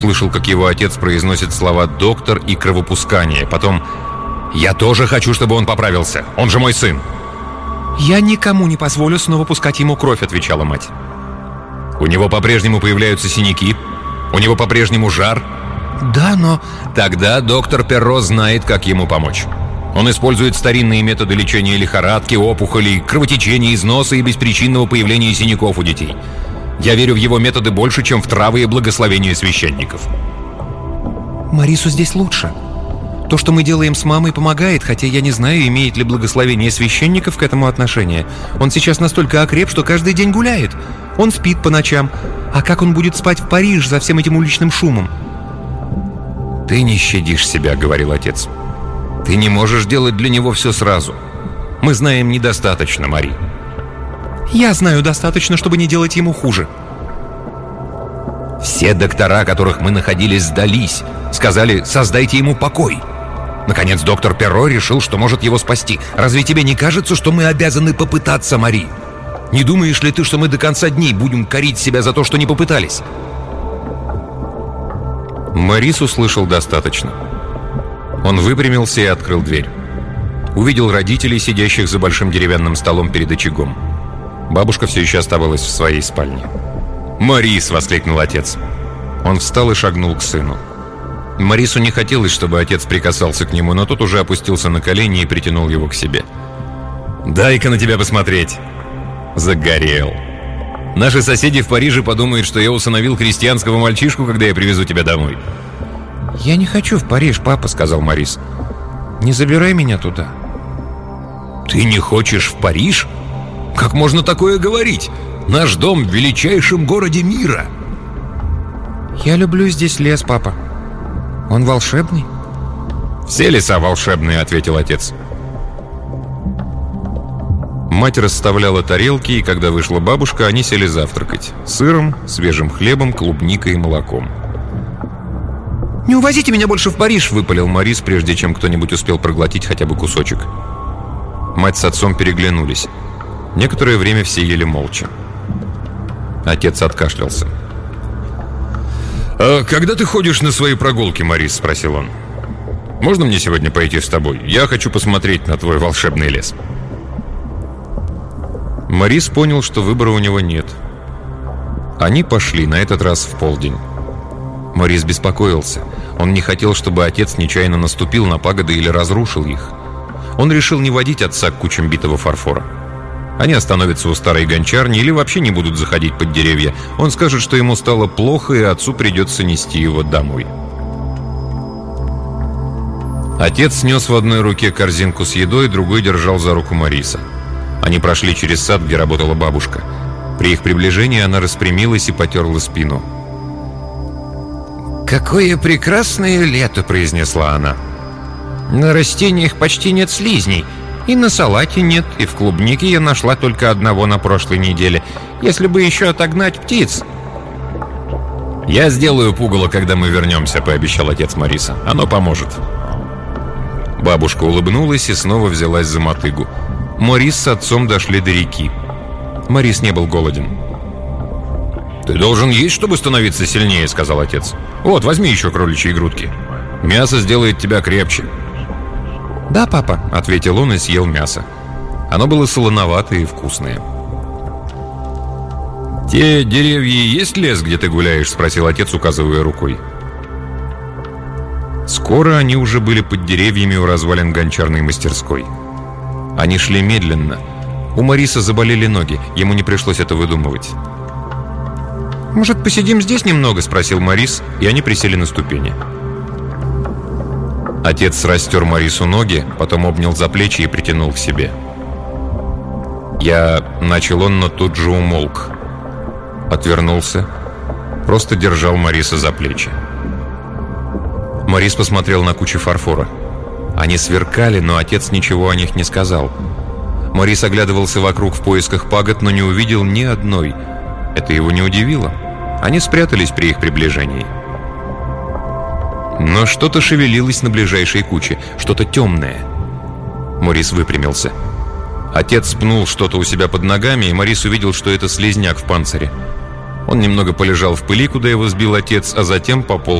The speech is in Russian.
Слышал, как его отец произносит слова «доктор» и «кровопускание». Потом «Я тоже хочу, чтобы он поправился. Он же мой сын». «Я никому не позволю снова пускать ему кровь», — отвечала мать. «У него по-прежнему появляются синяки? У него по-прежнему жар?» «Да, но...» «Тогда доктор Перро знает, как ему помочь. Он использует старинные методы лечения лихорадки, опухолей, кровотечения из носа и беспричинного появления синяков у детей. Я верю в его методы больше, чем в травы и благословения священников». «Марису здесь лучше. То, что мы делаем с мамой, помогает, хотя я не знаю, имеет ли благословение священников к этому отношение. Он сейчас настолько окреп, что каждый день гуляет. Он спит по ночам. А как он будет спать в Париже за всем этим уличным шумом?» «Ты не щадишь себя», — говорил отец. «Ты не можешь делать для него все сразу. Мы знаем недостаточно, Мари». «Я знаю достаточно, чтобы не делать ему хуже». «Все доктора, которых мы находили, сдались. Сказали, создайте ему покой. Наконец, доктор Перро решил, что может его спасти. Разве тебе не кажется, что мы обязаны попытаться, Мари? Не думаешь ли ты, что мы до конца дней будем корить себя за то, что не попытались?» Марис услышал достаточно. Он выпрямился и открыл дверь. Увидел родителей, сидящих за большим деревянным столом перед очагом. Бабушка все еще оставалась в своей спальне. «Марис!» — воскликнул отец. Он встал и шагнул к сыну. Марису не хотелось, чтобы отец прикасался к нему, но тот уже опустился на колени и притянул его к себе. «Дай-ка на тебя посмотреть!» Загорел. «Наши соседи в Париже подумают, что я усыновил крестьянского мальчишку, когда я привезу тебя домой». «Я не хочу в Париж, папа», — сказал Марис. «Не забирай меня туда». «Ты не хочешь в Париж? Как можно такое говорить? Наш дом в величайшем городе мира!» «Я люблю здесь лес, папа. Он волшебный». «Все леса волшебные», — ответил отец. Мать расставляла тарелки, и когда вышла бабушка, они сели завтракать. Сыром, свежим хлебом, клубникой и молоком. «Не увозите меня больше в Париж!» — выпалил Марис, прежде чем кто-нибудь успел проглотить хотя бы кусочек. Мать с отцом переглянулись. Некоторое время все ели молча. Отец откашлялся. «А когда ты ходишь на свои прогулки, Марис?» — спросил он. «Можно мне сегодня пойти с тобой? Я хочу посмотреть на твой волшебный лес». Марис понял, что выбора у него нет. Они пошли, на этот раз в полдень. Марис беспокоился. Он не хотел, чтобы отец нечаянно наступил на пагоды или разрушил их. Он решил не водить отца к кучам битого фарфора. Они остановятся у старой гончарни или вообще не будут заходить под деревья. Он скажет, что ему стало плохо, и отцу придется нести его домой. Отец нес в одной руке корзинку с едой, другой держал за руку Мариса. Они прошли через сад, где работала бабушка. При их приближении она распрямилась и потерла спину. «Какое прекрасное лето!» — произнесла она. «На растениях почти нет слизней. И на салате нет, и в клубнике я нашла только одного на прошлой неделе. Если бы еще отогнать птиц...» «Я сделаю пугало, когда мы вернемся», — пообещал отец Мариса. «Оно поможет». Бабушка улыбнулась и снова взялась за мотыгу. Марис с отцом дошли до реки. Марис не был голоден. «Ты должен есть, чтобы становиться сильнее», — сказал отец. «Вот, возьми еще кроличьи грудки. Мясо сделает тебя крепче». «Да, папа», — ответил он и съел мясо. Оно было солоноватое и вкусное. «Те деревья и есть лес, где ты гуляешь?» — спросил отец, указывая рукой. Скоро они уже были под деревьями у развалин гончарной мастерской. Они шли медленно. У Мариса заболели ноги, ему не пришлось это выдумывать. «Может, посидим здесь немного?» — спросил Марис, и они присели на ступени. Отец растер Марису ноги, потом обнял за плечи и притянул к себе. Начал он, но тут же умолк. Отвернулся, просто держал Мариса за плечи. Марис посмотрел на кучу фарфора. Они сверкали, но отец ничего о них не сказал. Марис оглядывался вокруг в поисках пагод, но не увидел ни одной. Это его не удивило. Они спрятались при их приближении. Но что-то шевелилось на ближайшей куче, что-то темное. Марис выпрямился. Отец пнул что-то у себя под ногами, и Марис увидел, что это слизняк в панцире. Он немного полежал в пыли, куда его сбил отец, а затем пополз